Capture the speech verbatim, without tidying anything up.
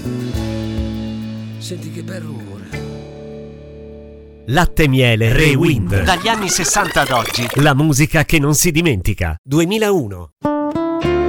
Senti che bel rumore. Latte e miele Rewind. Dagli anni sessanta ad oggi. La musica che non si dimentica. duemilauno.